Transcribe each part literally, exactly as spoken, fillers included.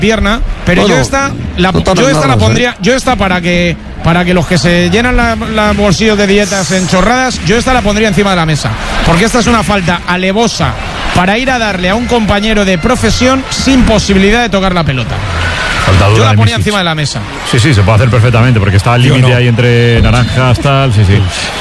pierna, pero bueno, yo esta la, no yo esta la raras, pondría, ¿eh? yo esta para que para que los que se llenan la, la bolsillos de dietas en chorradas, yo esta la pondría encima de la mesa, porque esta es una falta alevosa para ir a darle a un compañero de profesión sin posibilidad de tocar la pelota. Yo la ponía encima de la mesa. Sí, sí, se puede hacer perfectamente, porque está el límite no. ahí entre naranjas, tal, sí, sí.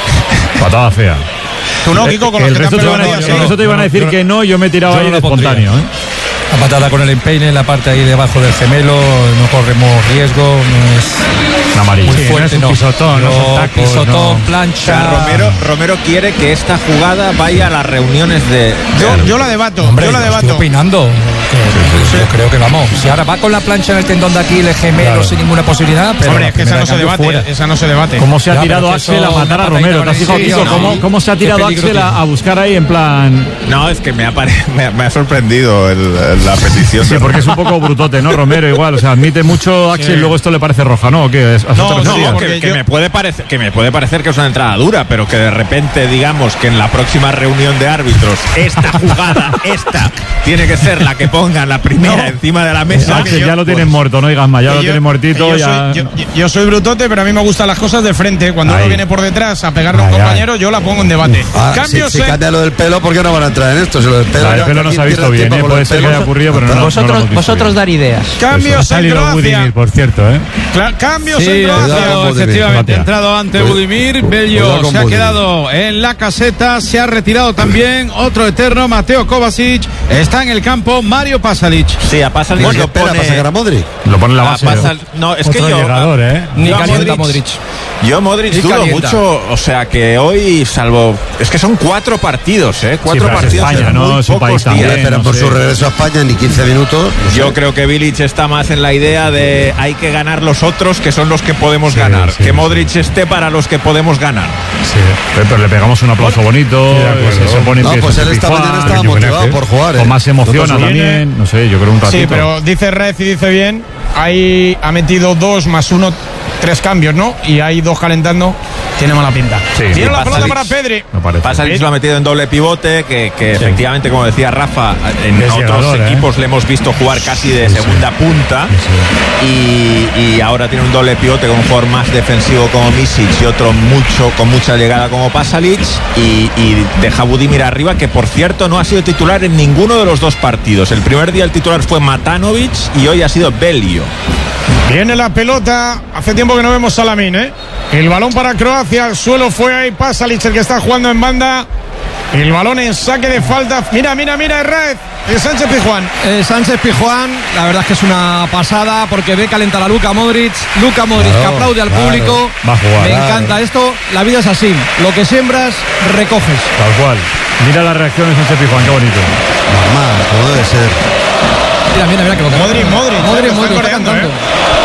Patada fea. Tú no, Kiko, con el los que resto te, te, van a, días, el resto te iban a decir no, que no, yo me he tirado ahí no de espontáneo, ¿eh? La patada con el empeine en la parte ahí debajo del gemelo, no corremos riesgo, no es una amarilla. Muy Sí, fuerte, no es un no. pisotón, no, no tacos, pisotón, no. plancha. O sea, Romero, Romero quiere que esta jugada vaya a las reuniones de... Yo, yo la debato, Hombre, yo la debato. Estoy opinando. Que, yo creo que vamos. Si ahora va con la plancha en el tendón de Aquiles, gemelo, claro, sin ninguna posibilidad. Pero hombre, es que esa no se debate, fuera. esa no se debate. ¿Cómo se ha ya, tirado Axel a matar a Romero? ¿Te has fijado, Kiko? ¿Cómo, ¿Cómo se ha tirado Axel a, a buscar ahí en plan...? No, es que me ha, pare... me, me ha sorprendido el, la petición. Sí, porque es un poco brutote, ¿no? Romero igual, o sea, admite mucho Axel y sí. luego esto le parece roja, ¿no? ¿O qué? No, no, que, que, yo... me puede parecer, que me puede parecer que es una entrada dura, pero que de repente digamos que en la próxima reunión de árbitros esta jugada, esta, tiene que ser la que pongan la primera no. encima de la mesa. Axel yo, ya lo tienen pues, muerto, no digas más, ya lo yo, tienen muertito. Yo, ya... soy, yo, yo soy brutote, pero a mí me gustan las cosas de frente. Cuando ay. uno viene por detrás a pegarle a un compañero, yo la pongo en debate. Ah, Cambios si, si cambia lo del pelo, ¿por qué no van a entrar en esto? Si lo del pelo, la, el pelo no se ha visto bien, ¿eh? Puede ser que haya ocurrido, pero no. Vosotros, no vosotros dar ideas. Cambios en Croacia. Budimir, por cierto, ¿eh? Cla- cambios sí, en Croacia. Efectivamente, ha entrado ante Budimir. Bello se ha quedado en la caseta. Se ha retirado también otro eterno, Mateo Kovacic. Está en el campo Mario Pasalic. Sí, a Pasalic bueno, lo pone... ¿Para sacar a Modric? Lo pone en la base. Pasal... No, es otro que yo... llegador, ¿eh? Ni calienta Modric. Yo Modric Ni dudo calienta. mucho, o sea que hoy, salvo... Es que son cuatro partidos, ¿eh? Cuatro sí, partidos España, en ¿no? muy Su pocos país días. también, pero no por sé. su regreso a España ni quince minutos. No Yo sé. creo que Bilic está más en la idea de hay que ganar los otros, que son los que podemos sí, ganar. Sí, que sí. Modric esté para los que podemos ganar. Sí, pero, pero le pegamos un aplauso bonito. Sí, se pone en no, pie pues él esta Juan, mañana estaba yo creo motivado que por jugar. Con ¿eh? más emociona Nosotros también. No sé, yo creo un ratito. Sí, pero dice Rez y dice bien. Ahí ha metido dos más uno, tres cambios, ¿no? Y hay dos calentando. Tiene mala pinta. Sí, Tiene sí, la pelota Pasalic. para Pedri. No parece. Pasalic lo ha metido en doble pivote, que, que sí. efectivamente, como decía Rafa, en Es otros llegador, equipos ¿eh? le hemos visto jugar casi de sí, segunda sí. punta. Sí. Y, y ahora tiene un doble pivote con un jugador más defensivo como Misic y otro mucho con mucha llegada como Pasalic. Y, y deja a Budimir arriba, que por cierto no ha sido titular en ninguno de los dos partidos. El primer día el titular fue Matanovic y hoy ha sido Belio. Viene la pelota. Hace tiempo que no vemos a Lamine, ¿eh? El balón para Croacia. El suelo fue ahí. Pasalic, el que está jugando en banda. El balón en saque de falta. Mira, mira, mira, Herrez. Es Sánchez Pizjuán. Eh, Sánchez Pizjuán, la verdad es que es una pasada porque ve calentar a Luka Modric. Luka Modric claro, que aplaude al claro. público. Va a jugar. Me Claro. encanta esto. La vida es así. Lo que siembras, recoges. Tal cual. Mira la reacción de Sánchez Pizjuán, qué bonito. Normal, como debe ser. Mira, mira, mira que lo que Modric, Modric. Modric, Lo están Modric, está coreando, cantando. ¿eh?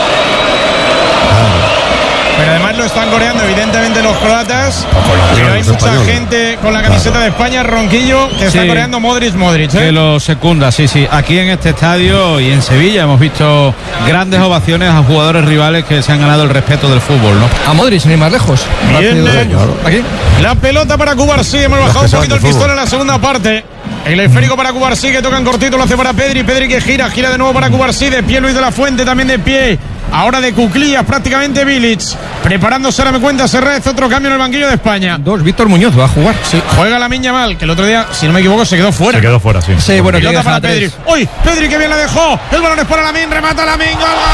Pero además lo están coreando evidentemente los croatas. Pero hay los mucha españoles. gente con la camiseta de España, Ronquillo, que está Sí. coreando Modric, Modric, ¿eh? Que lo secunda, sí, sí. Aquí en este estadio y en Sevilla hemos visto grandes ovaciones a jugadores rivales que se han ganado el respeto del fútbol, ¿no? A Modric, sin ir más lejos. Bien, Hace- eh. Aquí. La pelota para Cubarsí, hemos bajado que un saben poquito el de pistón fútbol. en la segunda parte. El esférico para Cubarsí, que toca en cortito, lo hace para Pedri, Pedri que gira, gira de nuevo para Cubarsí, de pie Luis de la Fuente, también de pie. Ahora de cuclillas prácticamente Bilic, preparándose, ahora me cuenta Serrez, otro cambio en el banquillo de España. Dos, Víctor Muñoz va a jugar. Sí, juega Lamine Yamal, que el otro día, si no me equivoco, se quedó fuera. Se quedó fuera, sí. Sí, bueno, Pelota llega para a tres. Pedri. ¡Uy! Pedri que bien la dejó. El balón es para Lamine, remata Lamine, gol.